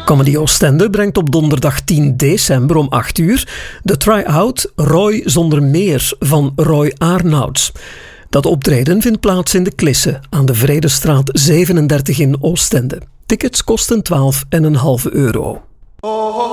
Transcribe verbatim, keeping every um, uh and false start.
Comedy Oostende brengt op donderdag tien december om acht uur de try-out Roy zonder meer van Roy Aarnouds. Dat optreden vindt plaats in de Klisse aan de Vredestraat zevenendertig in Oostende. Tickets kosten twaalf komma vijf euro.